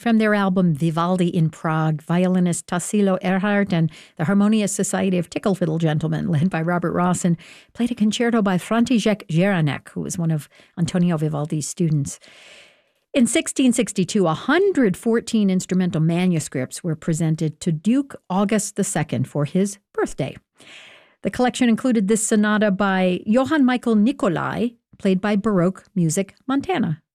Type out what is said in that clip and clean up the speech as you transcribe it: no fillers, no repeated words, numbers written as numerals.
From their album Vivaldi in Prague, violinist Tassilo Erhardt and the Harmonious Society of Tickle Fiddle Gentlemen, led by Robert Rawson, played a concerto by František Jaranek, who was one of Antonio Vivaldi's students. In 1662, 114 instrumental manuscripts were presented to Duke August II for his birthday. The collection included this sonata by Johann Michael Nicolai, played by Baroque Music Montana.